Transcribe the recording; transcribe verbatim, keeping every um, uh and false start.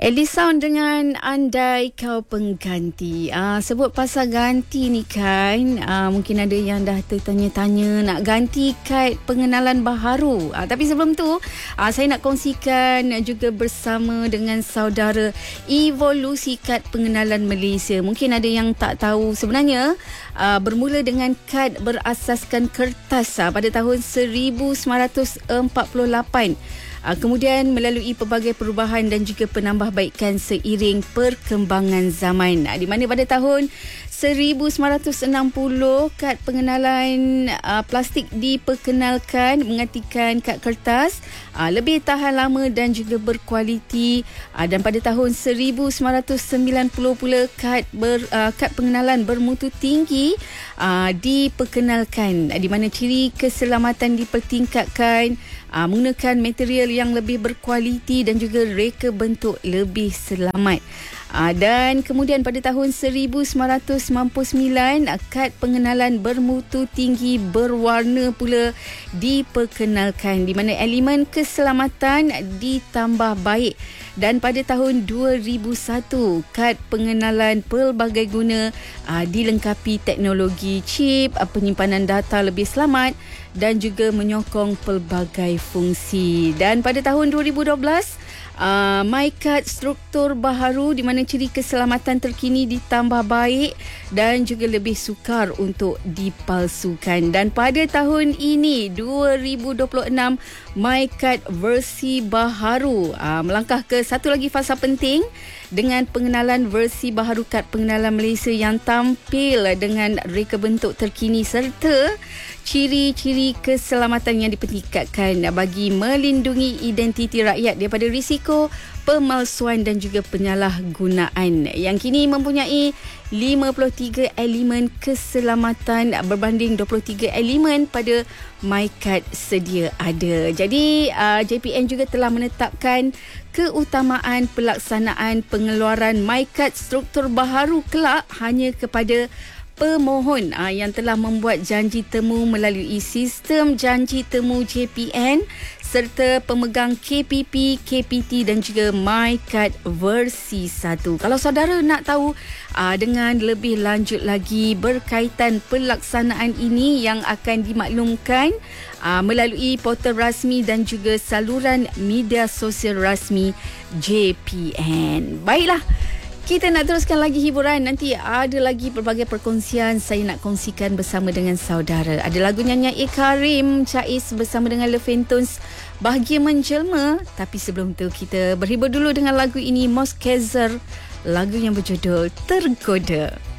Ellie Sound dengan Andai Kau Pengganti. Ah, sebut pasal ganti ni kan, ah, mungkin ada yang dah tertanya-tanya nak ganti kad pengenalan baharu. Ah, tapi sebelum tu, ah, saya nak kongsikan juga bersama dengan saudara evolusi kad pengenalan Malaysia. Mungkin ada yang tak tahu sebenarnya, ah, bermula dengan kad berasaskan kertas ah, pada tahun seribu sembilan ratus empat puluh lapan. Uh, kemudian melalui pelbagai perubahan dan juga penambahbaikan seiring perkembangan zaman. Uh, di mana pada tahun seribu sembilan ratus enam puluh kad pengenalan uh, plastik diperkenalkan, mengantikan kad kertas uh, lebih tahan lama dan juga berkualiti. Uh, dan pada tahun seribu sembilan ratus sembilan puluh pula kad ber, uh, kad pengenalan bermutu tinggi uh, diperkenalkan, uh, di mana ciri keselamatan dipertingkatkan uh, menggunakan material yang lebih berkualiti dan juga reka bentuk lebih selamat. Uh, dan kemudian pada tahun seribu sembilan ratus sembilan puluh sembilan, uh, kad pengenalan bermutu tinggi berwarna pula diperkenalkan, di mana elemen keselamatan ditambah baik. Dan pada tahun dua ribu satu, kad pengenalan pelbagai guna uh, dilengkapi teknologi chip, uh, penyimpanan data lebih selamat dan juga menyokong pelbagai fungsi. Dan pada tahun dua ribu dua belas, Uh, MyCard struktur baharu, di mana ciri keselamatan terkini ditambah baik dan juga lebih sukar untuk dipalsukan. Dan pada tahun ini dua ribu dua puluh enam, MyCard versi baharu uh, melangkah ke satu lagi fasa penting dengan pengenalan versi baharu kad pengenalan Malaysia yang tampil dengan reka bentuk terkini serta ciri-ciri keselamatan yang dipertingkatkan bagi melindungi identiti rakyat daripada risiko pemalsuan dan juga penyalahgunaan, yang kini mempunyai lima puluh tiga elemen keselamatan berbanding dua puluh tiga elemen pada MyCard sedia ada. Jadi uh, J P N juga telah menetapkan keutamaan pelaksanaan pengeluaran MyCard struktur baharu kelak hanya kepada pemohon aa, yang telah membuat janji temu melalui sistem janji temu J P N serta pemegang K P P, K P T dan juga MyCard versi satu. Kalau saudara nak tahu aa, dengan lebih lanjut lagi berkaitan pelaksanaan ini yang akan dimaklumkan aa, melalui portal rasmi dan juga saluran media sosial rasmi J P N. Baiklah, kita nak teruskan lagi hiburan. Nanti ada lagi pelbagai perkongsian saya nak kongsikan bersama dengan saudara. Ada lagu nyanyi A. Karim Chais bersama dengan Leventons, Bahagia Menjelma. Tapi sebelum tu kita berhibur dulu dengan lagu ini, Mos Kezer, lagu yang berjudul Tergoda.